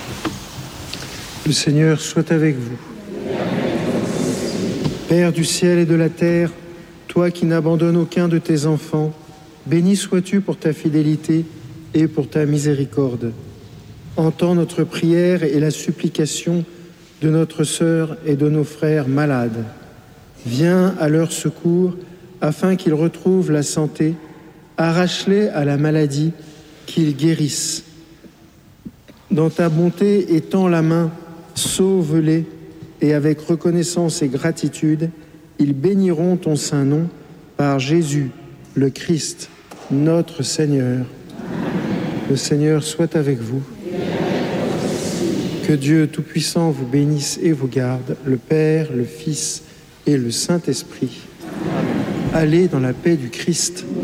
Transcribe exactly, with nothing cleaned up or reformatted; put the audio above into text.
Le Seigneur soit avec vous. Père du ciel et de la terre, toi qui n'abandonnes aucun de tes enfants, béni sois-tu pour ta fidélité et pour ta miséricorde. Entends notre prière et la supplication de notre sœur et de nos frères malades. Viens à leur secours afin qu'ils retrouvent la santé. Arrache-les à la maladie, qu'ils guérissent. Dans ta bonté, étends la main, sauve-les, et avec reconnaissance et gratitude, ils béniront ton saint nom par Jésus, le Christ, notre Seigneur. Le Seigneur soit avec vous. Que Dieu Tout-Puissant vous bénisse et vous garde, le Père, le Fils et le Saint-Esprit. Allez dans la paix du Christ.